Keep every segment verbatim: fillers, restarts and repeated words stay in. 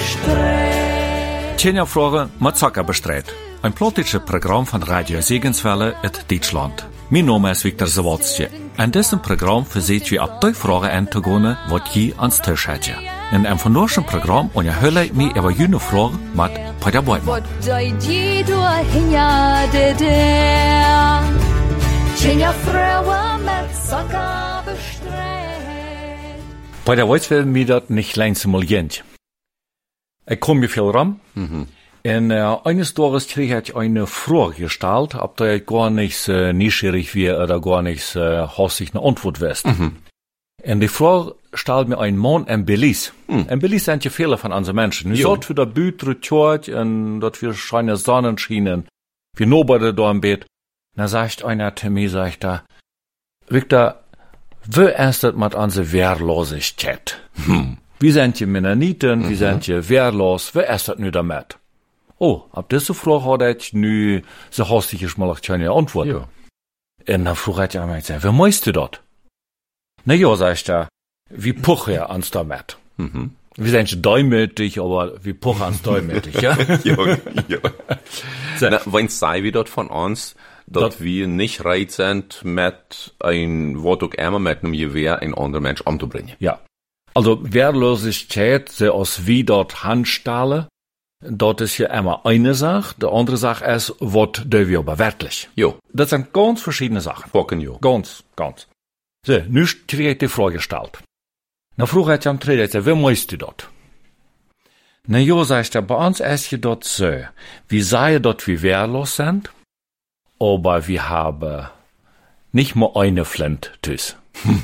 bestrijd. Tjenja Frage mit Zucker bestrijd. Ein politisches Programm von Radio Segenswelle in Deutschland. Mein Name ist Viktor Zawadzki. In diesem Programm versucht wir ab die Fragen anzugehen, was je ans Tisch hat. In einem von diesem Programm unterhalte ich mich über jene Fragen mit Peter Beutmann. Peter Beutmann will mir das nicht längst mal gehen. Ich komme mir viel rum. Mhm. En uh, eines Tages krieg ich eine Frage gestellt, ob da gar nichts äh, neugierig wäre oder gar nichts äh, hastig eine Antwort wärst. Mhm. Und die Frage stellt mir ein Mann in Belize. Mhm. In Belize sind ja viele von unseren Menschen. Wir dort für der Bütre Tjort und dort für scheine Sonnenschienen. Wir nobody da im Bett. Da sagt einer zu mir, sagt er, Victor, wo ist das mit unserer Wehrlosigkeit? Hm. Wir sind ja Mennoniten, mhm. wir sind ja wehrlos, wo ist das nicht damit? Oh, ab diese Frage hatte ich nu so hastig mal keine Antwort. Ja. Und dann frage ich mich, wie meinst du das? Na ja, sag ich da, wie puche er ans damit? Mhm. Wir sind däumütig, aber wie puche ans däumütig, ja? ja, ja. So. Na, wenn sei wir dort von uns, dass wir nicht bereit sind, mit ein Wort auch immer mit einem Gewehr einen anderen Mensch umzubringen. Ja. Also, Wehrlosigkeit, so aus wie dort Handstahle, dort ist ja immer eine Sache, die andere Sache ist, was tun wir aber wirklich. Jo. Das sind ganz verschiedene Sachen. Bocken, jo. Ganz, ganz. So, nu krieg ich die Frage gestellt. Na, früher hat ich am Trailer, wie meinst du das? Na ja, sagt er, bei uns ist ja dort so, wir sagen dort, wir wehrlos sind, aber wir haben nicht mal eine Flint, tschüss.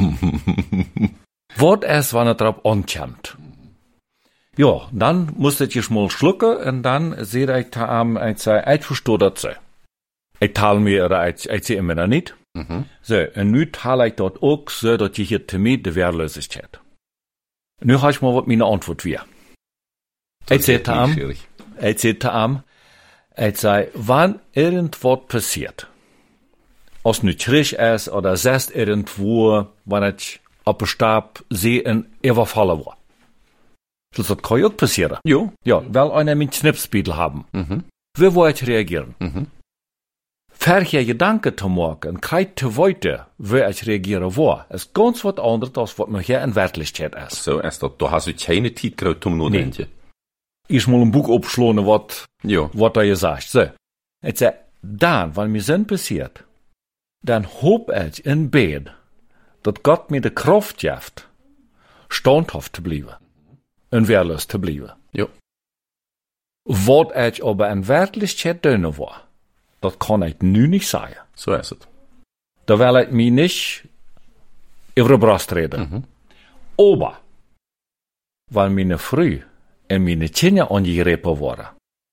Was ist, wenn er drauf ankommt? Ja, dann musste ich mal schlucken und dann sehe ich da am, ich sage, ich verstehe das so. Ich teile mir, oder ich, ich sehe immer noch nicht. Mhm. So, und nun teile ich dort auch so, dass ich hier zu mir die Wehrlosigkeit. Nun habe ich mal, was meine Antwort wäre. Ich sehe da am, ich sehe da am, ich sage, wann irgendwas passiert, als nicht richtig ist, oder selbst irgendwo, wenn ich auf dem Stab sehe, und überfallen war. Das kann ja auch passieren. Jo. Ja, weil einer mit Schnipsbiedel haben. Mhm. Wie wollt ich reagieren? Mhm. Verche Gedanken zu machen, kein zu weiter, wie ich reagieren war, ist ganz was anderes, als was noch hier in Wirklichkeit ist. So ist das. Da hast du keine Zeit gekriegt, um nur nee. Ich mal ein Buch aufschlagen, was, was da gesagt. So. Ich sag, dann, wenn mir sind passiert, dann hoop ich in Bett, dass Gott mir die Kraft gibt, standhaft zu bleiben. En wehrlos te blijven. Ja. Wat ich aber in Wirklichkeit dünne war, das kann ich nu nicht sagen. So ist es. Da will ich mich nicht über die Brust reden. Mhm. Aber, weil meine Früh und meine Kinder angegriffen waren,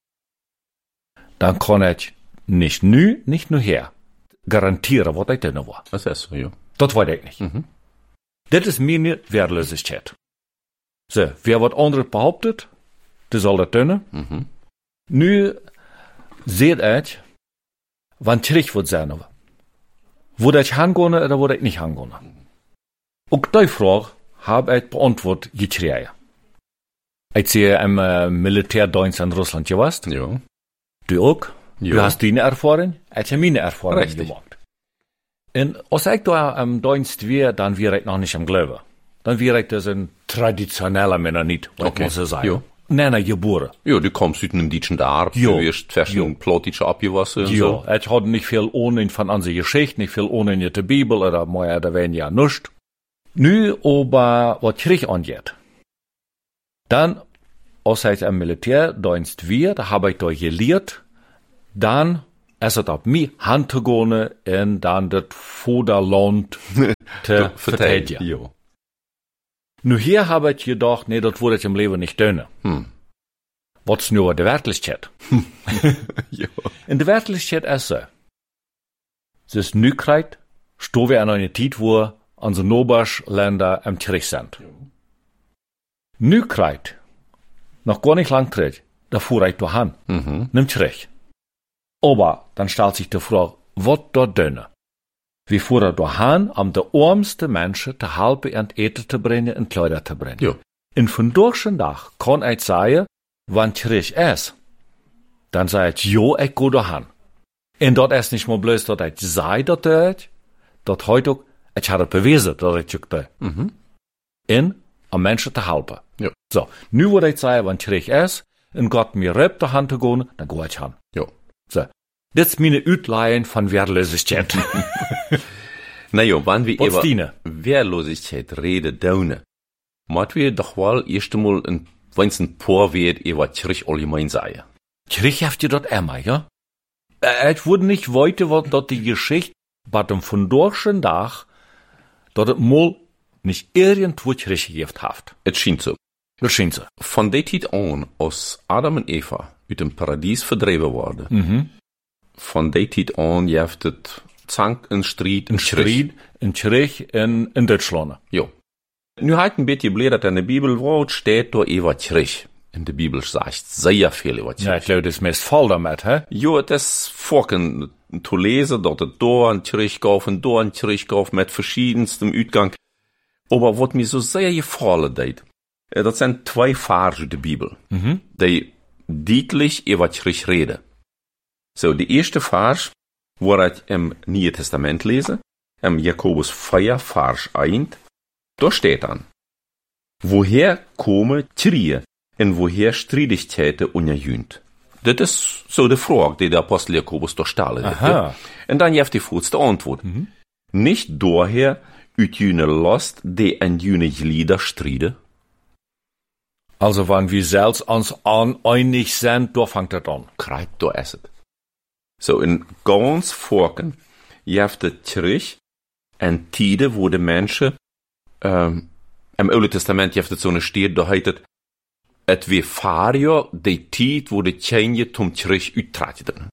dann kann ich nicht nu, nicht nur her, garantieren, was ich dünne war. Das ist so, ja. Das weiß ich nicht. Mhm. Das ist meine Wehrlosigkeit. So, wer wat anderes behauptet, der soll das tun. Mhm. Nu seht ich, wann Trich wird sein. Wurde ich hingehen oder wurde ich nicht hingehen? Auch die Frage habe ich beantwortet gekriegt. Ich sehe im äh, Militärdienst in Russland gewesen. Ja. Du auch? Ja. Du hast deine Erfahrung, ich habe meine Erfahrung Richtig. gemacht. Und als ich da im Dienst wäre, dann wäre ich noch nicht am Glauben. Dann wäre ich das ein traditioneller Mennonit, was okay. muss ich sagen. Ja. Nein, geboren. Ja, du kommst aus einem deutschen Dorf, du wirst verschiedene Plottische abgewassen und ja, so. Ja, ich hatte nicht viel ohne von unserer Geschichte, nicht viel ohne in der Bibel, oder mehr oder weniger nichts. Nu, aber, was Krieg angeht. Dann, als ich im Militärdienst war, da habe ich da gelehrt, dann ist es auf mich Hand zu gehen und dann das Vaterland zu verteidigen. Ja. Nu hier habe ich gedacht, nee, das würde ich im Leben nicht tun. Hm. Was nur die Wirklichkeit? ja. In der Wirklichkeit ist so. Es ist nu kreit, stehen wir an einer Zeit, wo unsere Nachbarländer im Krieg sind. Ja. Nu kreit, noch gar nicht lang Krieg, da fuhr ich dahin, mhm. nimm Krieg. Aber dann stellt sich die Frage, was da tun? Wir fuhren dahin, um die armsten Menschen zu helfen, an Eten zu bringen und Kleider zu bringen. Ja. Und von durch den Tag kann ich sagen, wann Kirch ist, dann sagt, jo, ich go dahin. En dat is niet maar bloos dat ik zei dat het, dat heute ook, ik had het bewezen dat ik het deed. Mhm. En om mensen te helpen. Ja. So, nu wat ik zei, wanneer Kirch is, en God mir reibt de hand te gaan, dan ga ik aan. Ja. So, dit is mijn uitleiding van weerloosheid. Na ja, wann wir Wat über Wehrlosigkeit reden, daune, moet wir doch wel eerst einmal ein, wenn's ein paar wird, über Kirch allgemein sagen. Kirch heeft je dat immer, ja? Het wordt niet weten wat dat die Geschichte bei dem von dorschen Tag, dat het mal nicht irgendwo Kirch gegeben hat. Es schien so. Das schien so. Von der Zeit an, als Adam und Eva uit dem Paradies verdreven worden, Mhm. von der Zeit an heeft het Zank en Strijd en Een strijd, een Kirch in, in Deutschland. Ja. Nu halt ein bisschen blöd, dass in der Bibel wo steht da über Kirch. In der Bibel sagt sehr viel über Kirch. Ja, ich glaube, das ist meest voll damit, hä? Ja, das vorken zu lesen, dass es da ein Kirch gab und da ein Kirch gab mit verschiedenstem Uitgang. Aber was mir so sehr gefallen hat, das sind zwei Verse in der Bibel, Mhm. die deutlich über Kirch reden. So, die erste Vers, wo ich im Neuen Testament lese, im Jakobus vier, Vers eins, da steht dann, woher komme Trier und woher Streitigkeiten unerjünt? Das ist so die Frage, die der Apostel Jakobus da stellt. Aha. Und dann gibt die vorste Antwort. Mhm. Nicht daher ut jene Last, die an jene Glieder streiten. Also, wenn wir selbst uns uneinig sind, da fängt das an. Krijgt da ist es. So, in ganz Volken gibt es Kirch en Tide, wo die Menschen, ähm, im Oude Testament gibt es so eine steht, da heißt es, et wie fario de Tid, wo die Tjenje zum Kirch uittreten.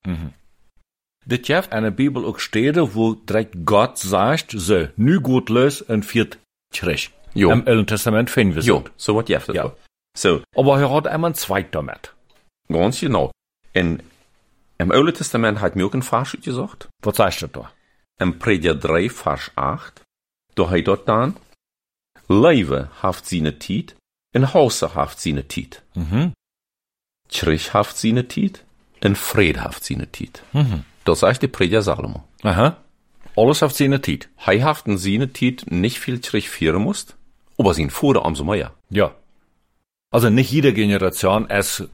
Das gibt in der Bibel auch Stellen, wo direkt Gott sagt, so, nu gut los und viert Kirch. Jo. Im Alten Testament finden wir Jo, so. so wat gibt es. Ja. So, Aber er hat einmal ein Zweig damit. ganz genau. En im Oude Testament hat mir auch ein Vers gesagt. Was sagst du da? Im Prediger drei, Vers acht, da heißt dort dann, Leive haft seine Tid, en Hause haft seine Tid. Mhm. Kirch haft seine Tid, en Fried haft seine Tid. Mhm. Das sagt der Prediger Salomo. Aha. Alles auf seine Zeit. Hei haften seine Tid nicht viel Kirch führen musst, aber sein Vater umso mehr. Ja. Also nicht jede Generation ist,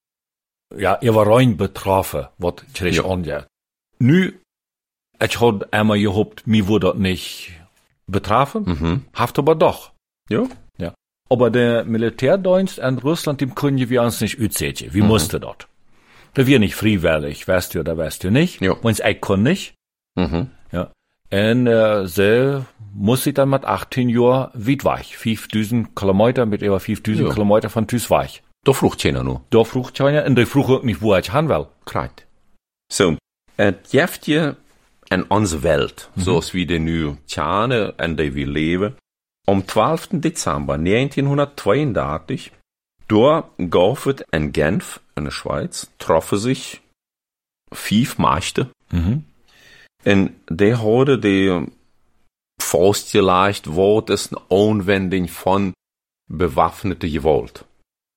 ja, überrein betroffen, was Kirche Ja. angeht. Nu, ich had einmal gehofft, mir wurde das nicht betroffen, Mhm. haft aber doch. Ja. Ja. Aber der Militärdienst in Russland, dem können wir uns nicht utsetzen. Wir Mhm. mussten dort. Da wir nicht freiwillig, weißt du oder weißt du nicht. Ja. Uns ich kann nicht. Mhm. Ja. Und äh, sie muss ich dann mit achtzehn Jahren weit weg. fünftausend Kilometer, mit über fünftausend Ja. Kilometer von Tüß weg. Da frucht keiner nur. Da frucht keiner, und da frucht auch nicht, wo ich hin will. Krijgt. So, het jeft je en onze Welt, zoals we die nu kennen en die we leven, am twaalften Dezember negenzehnhundertzweiundachtzig, da gab es in Genf, in der Schweiz, troffen sich fünf Mächte, Mhm. en die hadden die vastgelegd wat is een aanwending van bewaffnete Gewalt.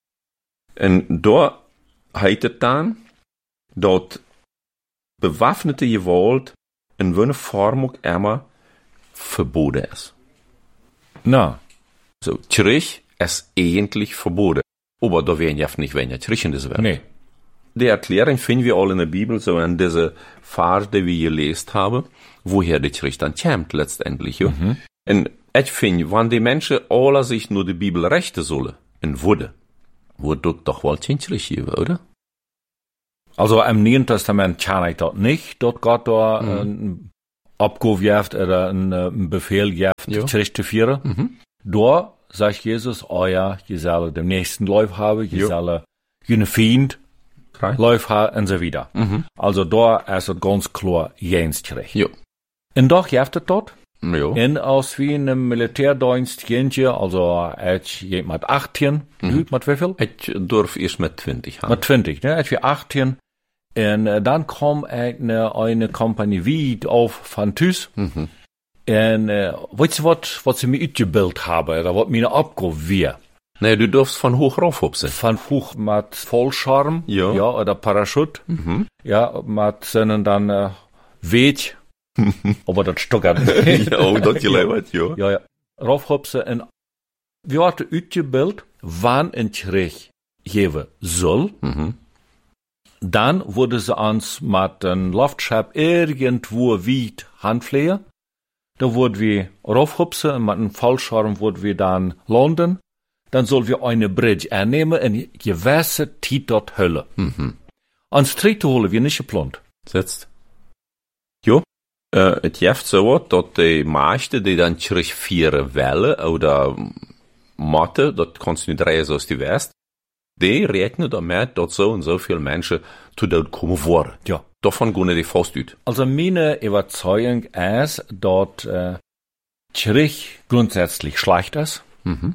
En daar heet het dan dat bewaffnete Gewalt in welke vorm ook immer verboden is. Na, So, Kirch ist eigentlich verboten. Aber da werden ja nicht weniger Kirch in dieser Welt. nee. Die Erklärung finden wir alle in der Bibel, so in dieser Vers, die wir gelesen haben, woher die Kirch dann kommt letztendlich. Ja? Mhm. Und ich finde, wenn die Menschen alle sich nur die Bibel rechten sollen, und würde, würde doch wohl kein Kirch geben, oder? Also im Neuen Testament kann ich das nicht, dort Gott da Mhm. ein Abgabe gibt oder ein, äh, ein Befehl gibt, Ja. die Kirche zu führen. Mhm. Da sagt Jesus, oh ja, je soll dem nächsten Lauf haben, je Ja. soll jene Feind Right. Lauf haben und so weiter. Mhm. Also da ist es ganz klar jens Kirch. Ja. Und doch gibt es dort. Ja. Und als wir in einem Militärdienst gehen, also ich gehe mit achtzehn, mhm. mit wie viel? Ich darf erst mit zwanzig haben. Mit zwanzig, ne? Ich war achtzehn. Und äh, dann kam eine, eine Kompanie wieder auf von Tüß. Mhm. Und äh, weißt du was, was sie mir ausgebildet haben, oder was meine Abgabe war? Nee, du darfst von hoch raufhupsen. Von hoch mit Vollscharm, ja. ja, oder Parachute, Mhm. ja, mit seinen dann äh, Weg, aber das stockert nicht. Ja, oh, dat je leid, ja. Ja, ja, raufhupsen en wir hatten uitgebeeld wann ein Krieg geben soll. Mhm. Dann wurde sie uns mit einem Luftschiff irgendwo weit handfliegen. Da wurden wir raufhupsen und mit einem Fallschirm wurden wir dann landen. Dann sollen wir eine Bridge annehmen und gewisse Zeit dort hüllen. Mhm. Ans dritte holen wir nicht geplant. Setzt. Jo. Uh, het heeft zo wat dat de meesten die dan terug vieren willen, oder matten, dat kannst du nicht drehen zoals die West, die rekenen damit, dat zo en zoveel mensen te dood komen worden. Ja. Davon gehen die vast uit. Also meine Überzeugung ist, dass äh, Krieg grundsätzlich schlecht ist. Mhm.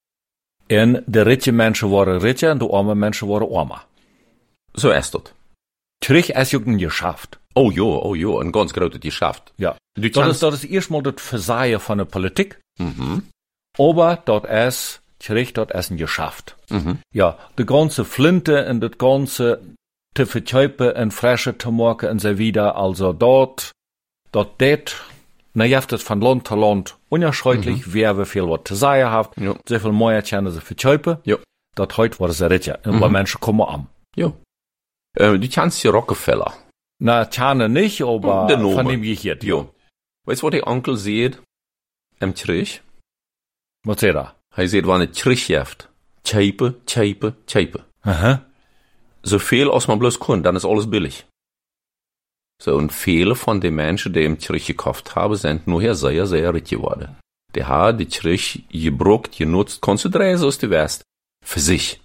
Und die reichen Menschen waren reicher und die armen Menschen waren armer. So ist das. Krieg ist ja ein Geschäft. Oh ja, oh ja, ein ganz großes Geschäft. Ja. Du Das kannst- ist, das ist erstmal das Versailles von der Politik. Mhm. Aber dort ist Krieg, dort ist ein Geschäft. Mhm. Ja, die ganze Flinte und das ganze zu verkaufen und frische zu machen und so wieder. Also dort, dort, dort, na, je das von Land zu Land unterschiedlich, mhm. wer wie viel was zu sagen hat. Ja. So viel mehr können sie verkaufen. Ja. Dort heute war sie richer. Und mhm. Menschen kommen an. Ja. Uh, du kennst die Rockefeller. Na, Tjane nicht, aber Der Name. von dem ich hier. Ja. Weißt du, was der Onkel sieht? Im Krieg? Was ist da? Hij zegt, wanneer het Krieg heeft, tjeipen, tjeipen, tjeipen. Aha. Zoveel als man bloß kann, dann ist alles billig. So, und viele von den Menschen, die im Krieg gekauft haben, sind nur sehr, sehr reich geworden. Die haben die Krieg gebraucht, genutzt, konzentriert aus der West, für sich.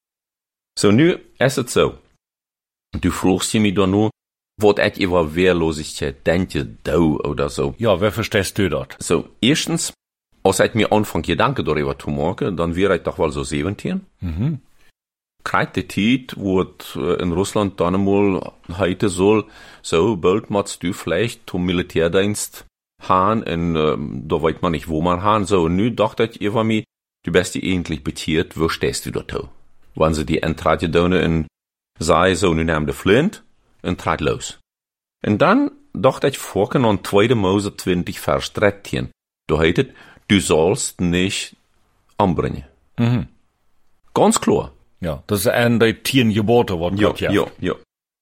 So, nu ist es so. Du fragst mich da nur, was ich über Wehrlosigkeit denke, da oder so. Ja, wer verstehst du dort? So, erstens, als ich mir anfange, Gedanken darüber zu machen, dann wäre ich doch wohl so siebzehn. Mhm. Krijgt die Zeit, wo es in Russland dann einmal heute soll, so, bald machst du vielleicht zum Militärdienst haben, und ähm, da weiß man nicht, wo man haben. So, und nu dachte ich über mich, du bist die eigentlich betiert, wo stehst du dort? Wenn sie die Entrate donen und sagen, so, nu nehmen die Flint und trat los. Und dann dachte ich vorhin an zweite Mose zwanzig, Vers dreizehn. Da heißt es, du sollst nicht anbringen. Mhm. Ganz klar. Ja, das ist ein der tien Gebote, was Ja, Gott ja. ja, ja.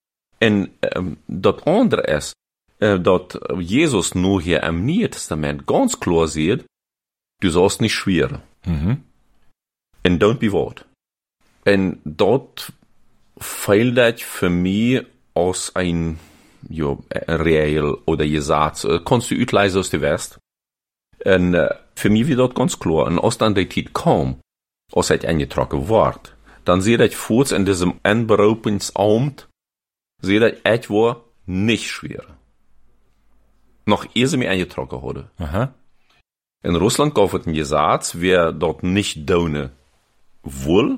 En ähm, dat andere is, äh, dat Jesus nur hier im Neuen Testament ganz klar sieht, du sollst nicht schweren. Mhm. And don't be what. En dat fehlt dat für mich als ein, ja, Regel oder Gesetz. Kannst du utleisen aus der West. En äh, für mich wird dat ganz klar. Und als dann die Zeit kam, als het eingetragen wordt, dann sehe ich kurz in diesem Anberufungsamt, sehe ich etwa nicht schwer. Noch ehe sie mir eingetragen hatte. Aha. In Russland gab es ein Gesetz, wer dort nicht donen will,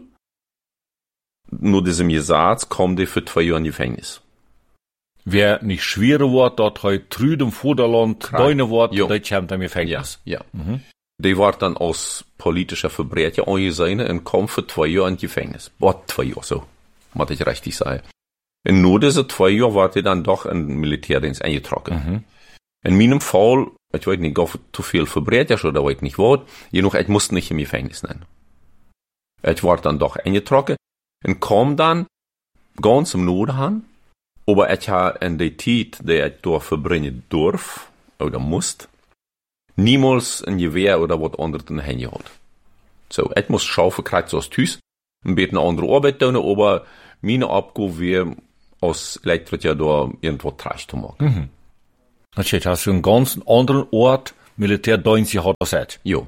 nur diesem Gesetz kommt er für zwei Jahre in Gefängnis. Wer nicht schwere Wort, dort heute drüben Vorderland, deine Wort, Jo. der kommt am Gefängnis. Ja. Mhm. Die war dann als politischer Verbrecher angesehen und kommt für zwei Jahre in Gefängnis. Was, zwei Jahre so, muss ich richtig sagen. Und nur diese zwei Jahre war die dann doch in den Militärdienst eingetragen. Mhm. In meinem Fall, ich weiß nicht, ob zu viel Verbrecher oder weiß nicht was, jedoch, ich musste nicht im Gefängnis nennen. Ich war dann doch eingetragen und kam dann ganz im Norden an, aber ich habe in der Zeit, die ich dort verbringen durf, oder musste, niemals ein Gewehr oder was anderes in den Händen gehabt. So, ich muss schaffen, kriegt so aus Tüß, ein bisschen eine andere Arbeit tun, aber meine Abgabe wäre, als Elektriker da irgendwo Trash zu machen. Mhm. Das steht, hast du einen ganz anderen Ort Militärdienst gehabt als jetzt. Jo.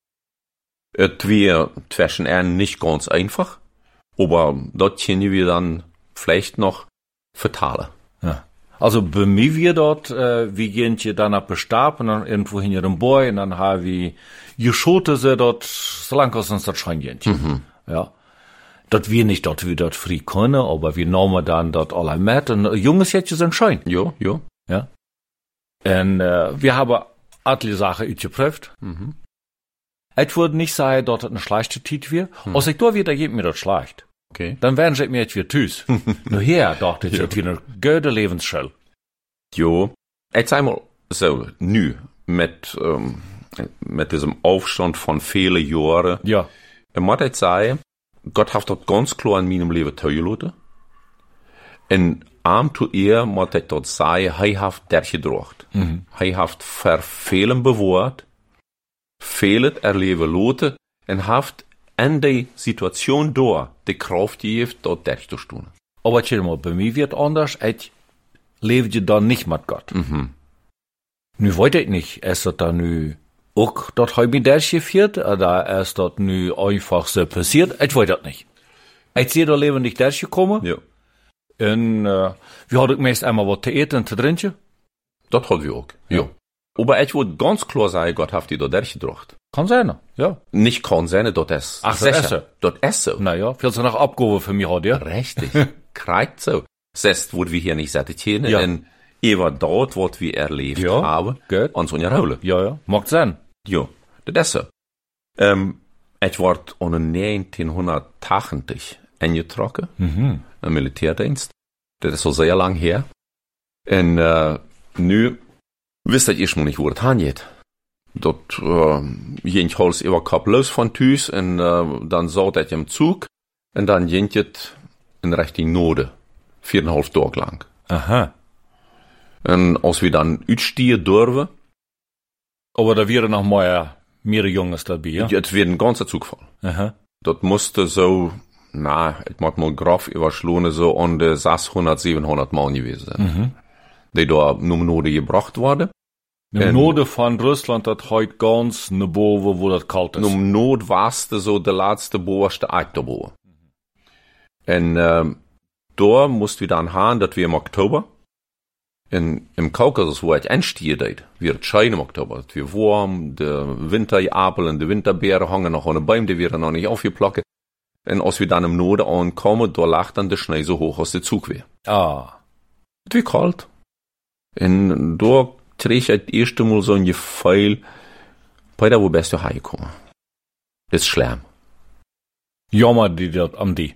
Es wäre zwischen ihnen nicht ganz einfach, aber dort können wir dann vielleicht noch vertalen. Ja. Also bei mir wir dort, äh, wie gehen je dann ab Bestab und dann irgendwo hin ihrem Boy und dann haben wir geschoten sie dort, solange es uns das schon gehen. Mhm. Ja. Dat wir nicht dort, wie dort frei können, aber wir nehmen dann dort alle mit und junges Jätchen sind schön. Jo, jo. Ja. Und äh, wir haben alle Sachen ausgeprüft. Mhm. Ich würde nicht sagen, dass das eine schlechte Tit wäre. Hm. Als ich da wieder, geht mir das schlecht. Okay. Dann wären ich mir jetzt wieder tüß. Nur hier dachte ich, das ist eine gute Lebensschule. Jo. Ich sag mal so, nu, mit, ähm, mit diesem Aufstand von vielen Jahren. Ja. muss ich sagen, Gott hat das ganz klar in meinem Leben teugelassen. Und am zu ihr muss ich das sagen, er hat das gedracht. Mhm. Er hat für vielen bewahrt, vieles erleben lassen und hat in der Situation da die Kraft gegeben, das durchzustehen. Aber chill mal, bei mir wird anders, ich lebe je dann nicht mit Gott. Mhm. Nu weiß ich nicht, ist das dann nu auch dort habe ich das geführt, oder ist das nu einfach so passiert? Ich weiß das nicht. Ich sehe da Leben nicht durchgekommen. Ja. Und, äh, wir hatten meist einmal was zu essen und zu trinken. Das hat wir auch. Ja. ja. Aber ich würde ganz klar sagen, Gott hat die da durchgebracht. Kann sein, ja. Nicht kann sein, das ist Ach, das ist so. Das ist so. Naja, viel zu nach Abgabe für mich hat, ja. Richtig. Kreigt so. Das ist, wo wir hier nicht sagen, ja. Und über dort, was wir erlebt ja. haben, Gut. an so einer Rolle. Ja, ja. Mag sein. Ja, das ist so. Ähm, ich war an neunzehnhundertachtzig eingetrokken, mhm. im Militärdienst. Das ist so sehr lang her. Und, äh, nu, wisst ihr schon nicht, wo das hingeht. Dort, äh, ging Hals über Kopf los von Tüß, und, äh, dann saß ich im Zug, und dann ging es in Richtung Norden. Viereinhalb Tage lang. Aha. Und als wir dann ausstehen dürfen. Aber da wäre noch mehr, mehr Jungs dabei, ja? Es wird ein ganzer Zug voll. Aha. Das musste so, na, ich muss mal grob überschlagen, so an de sechshundert, siebenhundert Mann gewesen sein. Mhm. Die da nur Norde gebracht wurden. Im Norden von Russland, das heute ganz ne Boven, wo das kalt ist. Im Nord warst du so der letzte boerste Eiterboer. Mhm. Und, ähm, da musst wir dann haben, dass wir im Oktober, in, im Kaukasus, wo ich einstehe, wird schein im Oktober. Es wird warm, der Winterapfel und die Winterbeere hängen noch an den Bäumen, die werden noch nicht aufgeplockt. Und als wir dann im Norden ankommen, da lag dann der Schnee so hoch, als der Zug wäre. Ah. Es wird kalt. Und da krieg ich das erste Mal so ein Gefühl, bei der, wo bist du hergekommen? Das ist schlimm. Jammer, die dort am die.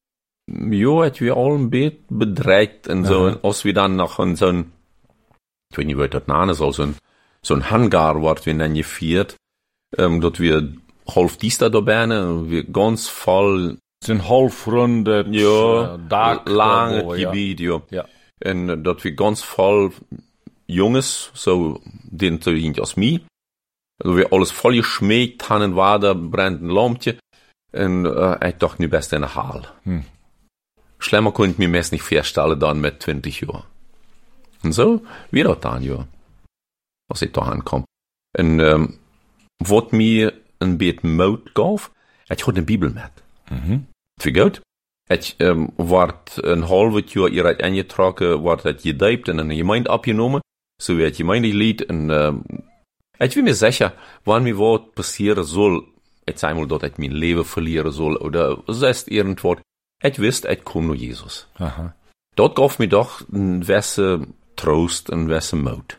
Ja, het wir all ein bisschen bedreigt und so, Aha. als wir dann noch in so ein, ich weiß nicht, wie das nennen soll, so ein, so ein Hangar, wird wir dann geführt, ähm, dort wir halb Dienstag da bären, wir ganz voll, so ein halbrunde, ja, äh, Tag, lange wo, ja. Gebiet, ja. Ja. Und äh, dort wir ganz voll Junges, so, den so irgendwie aus mir, also wir alles voll geschmäht, Tannen war da, brennt ein Lampje, und äh, ich dachte, nu best in der Hall. Hm. Schlimmer konnte ich mir meist nicht vorstellen, dann mit zwanzig Jahren. Und so, wie das dann, ja. Als ich da ankomme. Und, ähm, was mir ein bisschen Mut gab, ich hatte eine Bibel mit. Mhm. Wie gut? Ich, ähm, ward ein halbes Jahr hier eingetragen, ward das gedeibt und in eine Gemeinde abgenommen, so wie ein Gemeindelied, und, ähm, ich bin mir sicher, wann mir was passieren soll, ich sag mal, dass ich mein Leben verlieren soll, oder sonst irgendwas, ich wusste, ich komme nur Jesus. Aha. Dort gab mir doch ein wesse Trost, ein wesse Mut.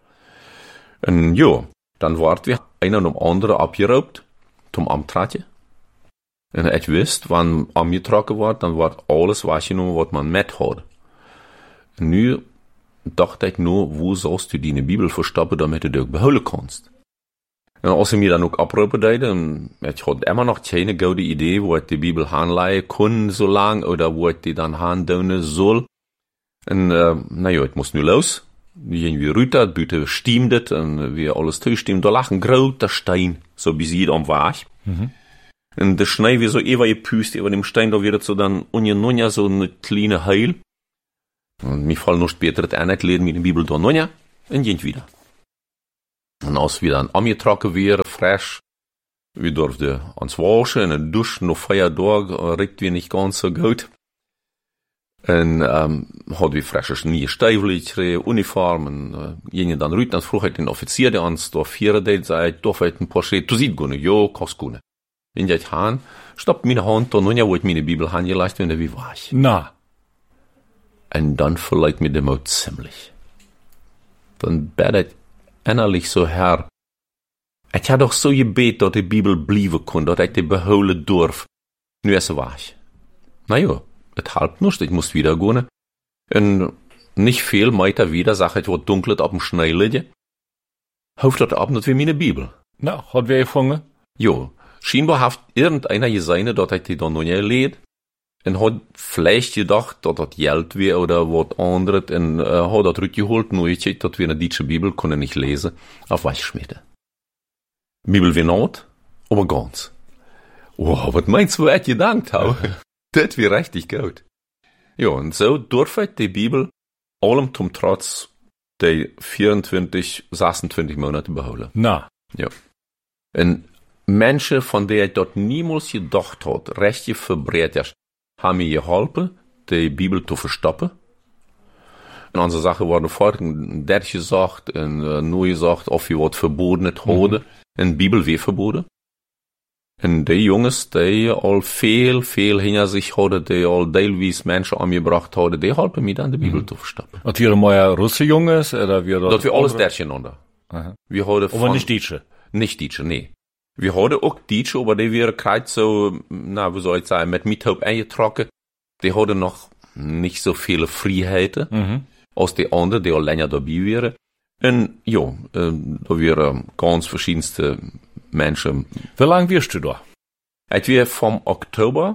Und ja, dann ward wir einer um andere abgeraubt, zum Amtratje. Und ich wusste, wann angetragen war, dann war alles wahrgenommen, was man mit hat. Und nu dachte ich nur, wo sollst du deine Bibel verstoppen, damit du dich beholen kannst. Und als ich mir dann auch abrufen deed, ich hatte immer noch keine gute Idee, wo ich die Bibel anleihen kann, so lang, oder wo ich die dann handelen soll. Und, äh, naja, ich muss nu los. Irgendwie rüter, büte stiemdet, und wir alles zustimmt, da lag ein großer Stein, so bis jeder am Weg. Mhm. Und der Schnee wie so ewig gepüst über dem Stein, da wird so dann unja so eine kleine Heil. Und mir fallen noch später das eine gelesen mit der Bibel da nunja, und ging wieder. Und als wir dann angetrokken wären, frisch, wir durften uns waschen, und duschen, noch vier Tage, riecht wir nicht ganz so gut. Und, ähm, hadden wir frische nieuwe Stiefel gekregen, Uniform, und, äh, gingen dann rüten, und vroeg den Offizier, der uns da vieren deed, zei, doch weet een paar schreef, du siehst gut, jo, kannst gut. Und ich han, stoppt meine Hand da, nun ja, wo ich meine Bibel angelegt, wenn er wie war ich. Na. Und dann verleiht mir der Mut ziemlich. Dann bin ich innerlich so her, Ich had doch zo gebeten dat de Bibel blijven kon, dat ik die behouden durf. Nu is ze weg. Nou ja, het helpt niet, ik moest wieder gaan. En niet veel meter wieder, zag ik wat dunkelt op een Schneelidje. Hoeft dat op dat weer mijn Bibel. Nou, had wij gevangen? Jo, scheinbar heeft irgendeiner gezegd dat ik die dan nog niet leed. En had vielleicht gedacht dat dat geld weer oder wat anderes. En uh, had dat uitgeholt, nooit dat we een Duitse Bibel konden niet lezen. Of wegschmieden. Bibel weer not, aber ganz. Wow, wat meinst du, wat je gedankt hou? Dat weer richtig goed. Ja, en zo durf ik die Bibel allem zum Trotz die vierentwintig, zesentwintig Monate behouden. Na. Ja. En mensen van die ik dat niemals gedacht had, rechtje verbreiters, haben mir geholpen, die Bibel te verstoppen. En onze zaken worden voort, dat gezegd, en uh, nu gezegd, of je wat verboden het houden. Mm-hmm. En Bibel weer verboden. En die jongens, die al veel, veel hinter zich hadden, die al deelwijs mensen aangebracht hadden, die helpen mij dan de Bibel mm. te verstappen. Dat waren maar Russen jongens? Oder wir dat we alles durcheinander. We hadden aber nicht Deutsche? Nicht Deutsche, nee. We hadden ook Deutsche, aber die waren kwijt zo, nou, hoe zou ik zeggen, met Miethoop eingetrokken. Die hadden nog niet zo veel vrijheden mm-hmm. als die anderen, die al langer daarbij waren. En ja, äh, da waren ganz verschiedenste Menschen. Wie lang wirst du da? Ich war vom Oktober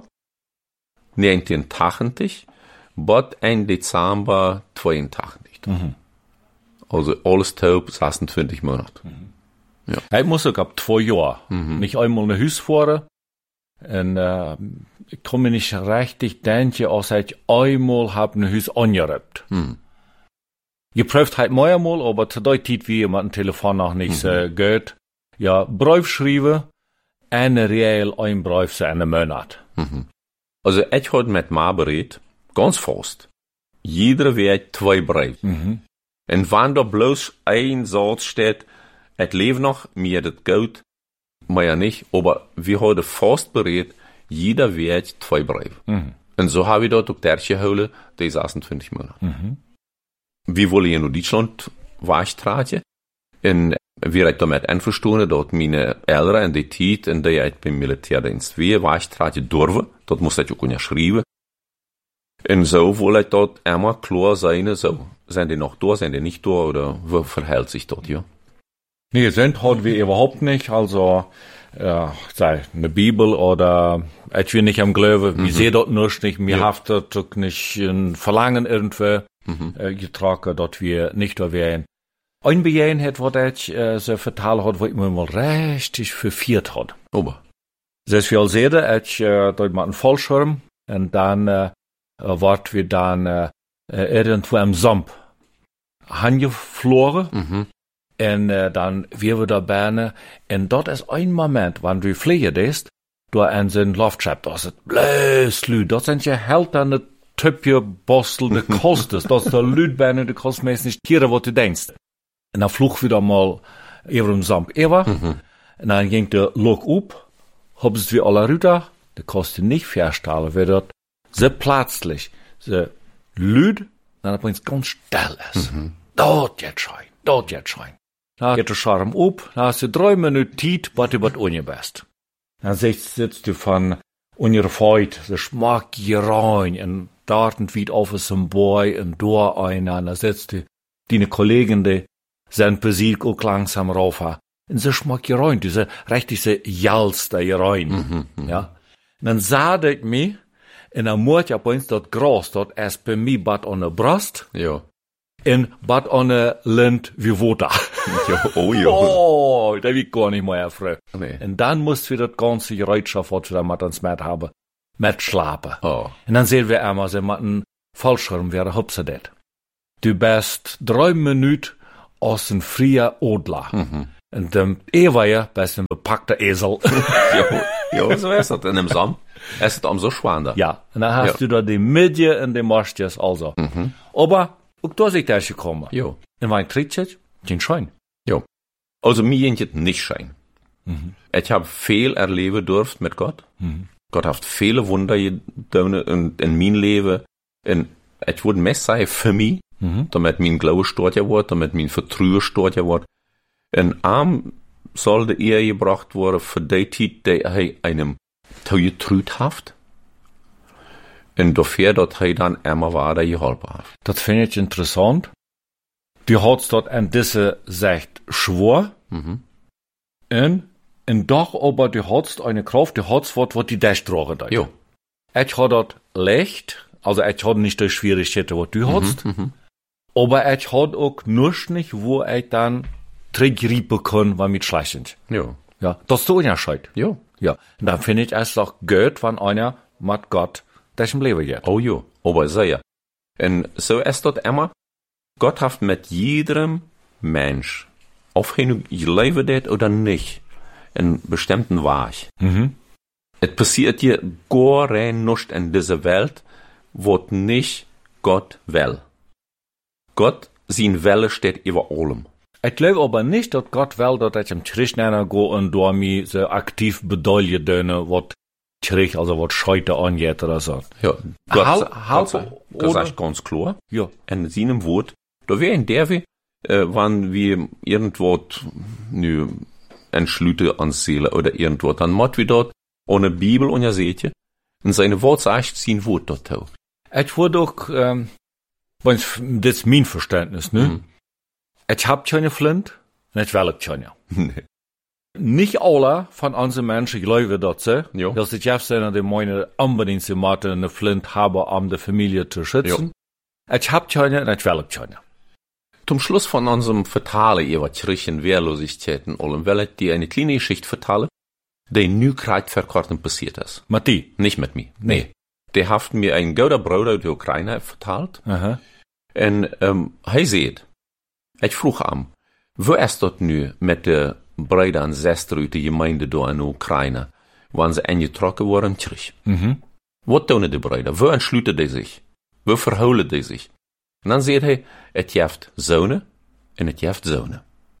negenzehnhonderdtachtig bis in Dezember zweiundachtzig. Mhm. Also alles taub zesentwintig Monate. Mhm. Ja. Ich muss auch zwei Jahre. Mhm. Nicht einmal ein Haus fahren. Und äh, ich kann mir nicht richtig denken, als ich einmal hab ein Haus angerübt. Mhm. Geprüft halt mehr mal, aber zu der Zeit, wie jemand ein Telefon noch nicht mhm. äh, geht. Ja, Brief schreiben, eine reell ein Brief zu einem Monat. Mhm. Also, ich hatte mit Ma beredet, ganz fast. Jeder wird zwei Briefe. Mhm. Und wenn da bloß ein Satz steht, ich lebe noch, mir das gut, mir ja nicht, aber wir haben fast beredet, jeder wird zwei Briefe. Mhm. Und so habe ich dort auch durchgeholt, die sechsundzwanzig Monate. Mhm. Wir wollen hier in Deutschland wegtragen. Und wir haben damit einverstanden, dass meine Eltern in der Zeit, in der ich beim Militärdienst war, wegtragen durften. Das muss ich auch unterschreiben. Und so wollte ich dort immer klar sein, so, sind die noch da, sind die nicht da, oder wie verhält sich das, ja? Nee, sind halt wir überhaupt nicht, also, ja, sei, eine Bibel oder, ich will nicht am Glauben, mhm. wir sehen dort nicht, mir ja. haftet doch nicht ein Verlangen irgendwo, mhm. äh, getragen, dass wir nicht da wären. Ein Bejen hat, was ich äh, so vertalt hat, wo ich mir mal richtig verfiert hat. Ober. Das viel sehen, ich äh, dort mal einen Fallschirm und dann äh, wart wir dann äh, irgendwo am Sump hingeflogen mhm. und äh, dann wir wir da berne und dort ist ein Moment, wenn du fliegen bist, du an so ein Luftschab, das ist blöd, Lüd, das sind ja halt dann eine Töpje, Bostel, de Kostes, das ist der Lüdberne, de kostet meist nicht Tiere, was du denkst. Und dann flog wieder mal über den Sump über, mhm. und dann ging der Lok up, haben sie wir alle rüber, der kostet nicht verstellen, wird dort so plötzlich, so Lüd, dann bringt es ganz still ist. Mhm. Dort jetzt schein, dort jetzt schein. Da geht der Charme up, da hast du drei Minuten Zeit, was du was ungebest. Dann sitzt, sitzt du von ungerfreut, so schmack rein, und dort und wieder auf so Boy, und da einer, und da sitzt du, deine Kollegen, die sind Musik auch langsam rauf, und so schmack rein, diese richtig so Jals da rein, mhm, mhm. ja. Und dann sah ich mich, und dann muss ich bei uns dort groß, dort erst bei mir bad an der Brust, ja. und bad an der Lend wie Water. Ja, oh ja. Oh, da will ich gar nicht mehr erfreuen. Nee. Und dann musst du das ganze Gerätschaft, was wir da mit uns mit haben, mit schlafen. Oh. Und dann sehen wir einmal, so mit einem Fallschirm wäre hübsch das. Du bist drei Minuten aus dem frie Adler. Mhm. Und dem Eweier bist ein bepackter Esel. ja, ja, so ist das in dem Sam. Es ist am so schwander. Ja, und dann hast ja. du da die Mitte und die Mastjes also. Mhm. Aber auch da ist ich gekommen. Ja. Und mein Trittschitz, den Schein. Ja. Also mir ist nicht Schein. Mhm. Ich habe viel erleben dürfen mit Gott. Mhm. Gott hat viele Wunder getan in, in mein Leben. Und ich würde mehr sagen für mich, mhm. damit mein Glaube stört ja wird, damit mein Vertrauen stört ja wird. Und am soll die Ehe gebracht worden für die Zeit, die er einem zugetraut hat. Und dafür, dass er dann immer weiter geholfen hat. Das finde ich interessant. Die hat dort an diese sagt schwor. Mhm. Und, und doch aber die hat eine Kraft, die hat was, was die durchtragen hat. Jo. Ich hat dort leicht, also ich hat nicht die Schwierigkeiten, was du hast. Mhm. Aber ich hat auch nicht, wo ich dann zurückgreifen kann, was mit schlecht sind. Ja. Ja, das ist der Unterschied. Ja. Ja. Und dann finde ich es auch gut, wenn einer mit Gott das im Leben geht. Oh ja, aber sehr. Und so ist das immer. Gott hat mit jedem Mensch, ob er gelebt hat oder nicht, einen bestimmten Weg. Mhm. Es passiert hier gar nichts in dieser Welt, was nicht Gott will. Gott, sein Wille steht über allem. Ich glaube aber nicht, dass Gott will, dass ich im Kirch nennen gehe und da mich so aktiv bedeuten dönne, was Kirch, also was Scheute angeht oder so. Ja, Gott, Hal- Gott, halb sagt- oder- das sagt ganz klar. Ja. In seinem Wort, da wäre in der, äh, wenn wir irgendwo, nö, entschlüte anzählen oder irgendwo, dann macht wir dort ohne Bibel und ja seht ihr, und seine Wort sagt sein Wort dort auch. Ich wurde auch, ähm, das ist mein Verständnis, ne? Mhm. Ich hab keine Flint, und ich will keine. Nicht alle von unseren Menschen glauben dazu, Ja. dass ich jetzt sind, die meine unbedingt sie müssen eine Flint haben, um die Familie zu schützen. Ich hab keine, und ich will keine. Zum Schluss von unserem Vertalen über Kirche und Wehrlosigkeit und allem, will ich dir eine kleine Geschichte vertellen, die nu gerade vor kurzem passiert ist. Mit die? Nicht mit mir. Nee. Der hat mir ein guter Bruder aus der Ukraine vertalt. Aha. Und ähm, er sagt, ich frug ihm, wo ist das nu mit den Brüdern und Schwestern aus der Gemeinde da in der Ukraine, wann sie eingetrokken worden in die Kirche? Mhm. Was tun die Brüder? Wo entschlüten die sich? Wo verholen die sich? Und dann sagt er, es gibt Söhne und es gibt Söhne.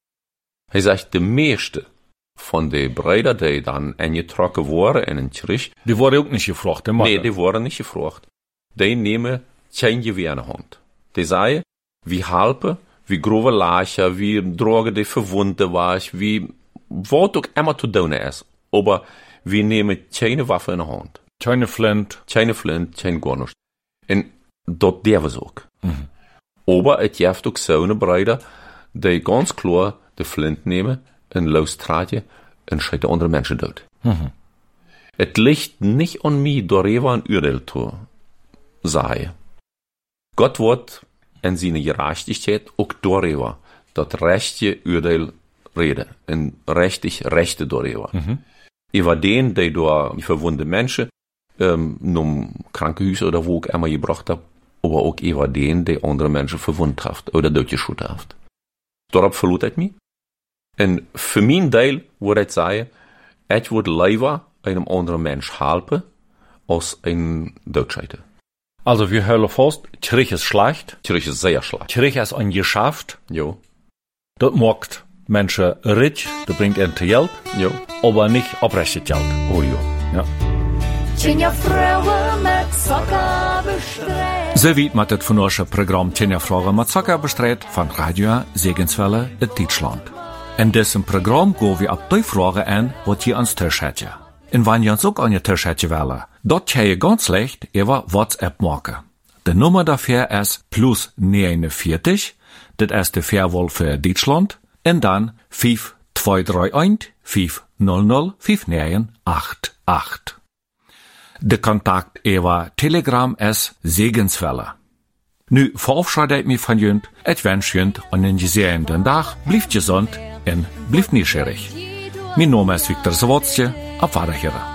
Er sagt, die meiste von den Brüdern, die dann eingetrokken wurden in die Kirche, Die wurde auch nicht gefragt, der nee, die wurden nicht gefragt. Die nehmen kein Gewehr in die Hand. Die sagen, wir helfen, wie grove Lacher, wie drogen die Verwundete war, wie, was auch immer zu tun ist. Aber wir nehmen keine Waffe in die Hand. Keine Flint. Keine Flint, kein gar nichts. Und das dürfen sie auch. Mhm. Aber es gibt auch so eine Brüder, die ganz klar die Flint nehmen, und lostraten und schreiten andere Menschen tot. Mhm. Es liegt nicht an mir, darüber ein Urteil zu sagen. Gott wird in seiner Gerechtigkeit auch darüber das rechte Urteil reden. Und richtig Rechte darüber. Mhm. Über den, der da verwundete Menschen ähm, zum Krankenhaus oder wo auch immer gebracht hat, aber auch über den, der andere Menschen verwundet hat oder durchgeschossen hat. Darauf verlot ich mich. Und für mein Teil würde ich sagen, ich würde lieber einem anderen Menschen helfen, als ein Deutschseite. Also wir hören fast, Kirche ist schlecht. Kirche ist sehr schlecht. Kirche ist ein Geschäft. Jo. Das macht Menschen rich, das bringt ihnen Geld, Jo. aber nicht oprechtes Geld. Oh jo. Ja. Tjenja vrouwen met sokken bestreed. So wie mit das von unserem Programm Tjenja Fragen mit Zucker bestreut von Radio Segenswelle in Deutschland. In diesem Programm gehen wir auf die Fragen an, was ihr ans Tisch hättet. Und wenn ihr uns auch an den Tisch hättet wollen, dort kann ihr ganz leicht über WhatsApp machen. Die Nummer dafür ist plus neunundvierzig, das ist die Fairwahl für Deutschland, und dann fünf zwei drei eins fünf null null fünf neun acht acht. Der Kontakt über Telegram ist Segenswelle. Nu verabschiede ich mich von Jünd. Ich wünsche Jünd einen gesegneten Tag. Bleibt gesund und bleibt neugierig. Mein Name ist Viktor Sawatzke. Auf Wiederhören.